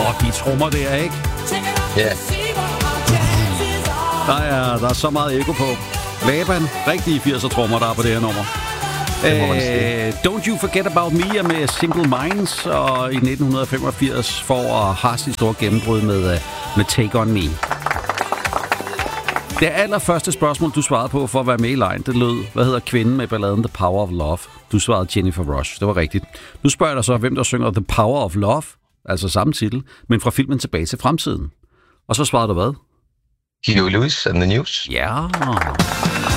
de trommer der, ikke? Ja. Der er så meget eko på. Laban, rigtige 80'er trommer, der er på det her nummer. Don't You Forget About Me er med Simple Minds, og i 1985 får Haas sit store gennembrud med Take On Me. Det allerførste spørgsmål, du svarede på for at være med i lejen, det lød, hvad hedder kvinden med balladen The Power of Love? Du svarede Jennifer Rush, det var rigtigt. Nu spørger jeg dig så, hvem der synger The Power of Love, altså samme titel, men fra filmen Tilbage til Fremtiden. Og så svarede du hvad? Huey Lewis and the News. Ja.